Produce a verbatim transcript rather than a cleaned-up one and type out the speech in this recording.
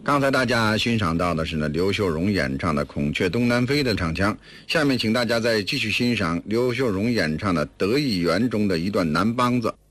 刚才大家欣赏到的是呢刘秀荣演唱的《孔雀东南飞》的唱腔，下面请大家再继续欣赏刘秀荣演唱的《得意园》中的一段南梆子。